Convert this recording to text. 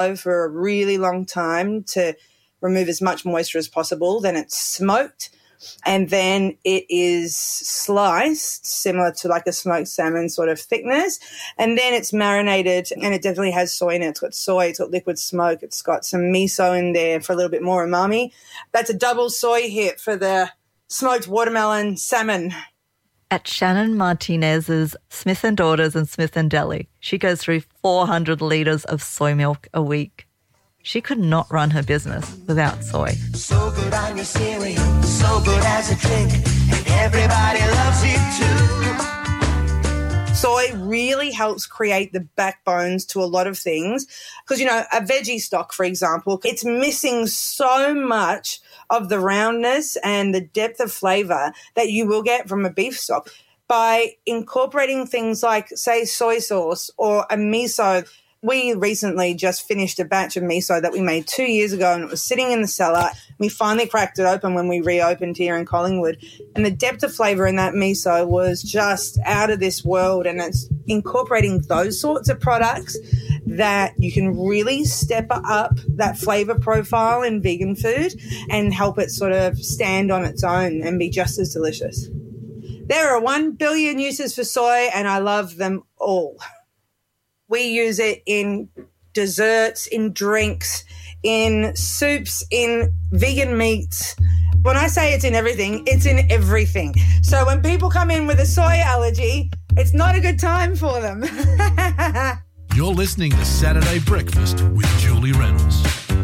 for a really long time to remove as much moisture as possible. Then it's smoked, and then it is sliced, similar to like a smoked salmon sort of thickness, and then it's marinated, and it definitely has soy in it. It's got soy, it's got liquid smoke, it's got some miso in there for a little bit more umami. That's a double soy hit for the smoked watermelon salmon. At Shannon Martinez's Smith & Daughters and Smith & Deli, she goes through 400 litres of soy milk a week. She could not run her business without soy. So good on your cereal, so good as a drink, and everybody loves it too. Soy really helps create the backbones to a lot of things because, you know, a veggie stock, for example, it's missing so much of the roundness and the depth of flavour that you will get from a beef stock. By incorporating things like, say, soy sauce or a miso. We recently just finished a batch of miso that we made 2 years ago, and it was sitting in the cellar. We finally cracked it open when we reopened here in Collingwood, and the depth of flavour in that miso was just out of this world, and it's incorporating those sorts of products that you can really step up that flavour profile in vegan food and help it sort of stand on its own and be just as delicious. There are 1 billion uses for soy, and I love them all. We use it in desserts, in drinks, in soups, in vegan meats. When I say it's in everything, it's in everything. So when people come in with a soy allergy, it's not a good time for them. You're listening to Saturday Breakfast with Julie Reynolds.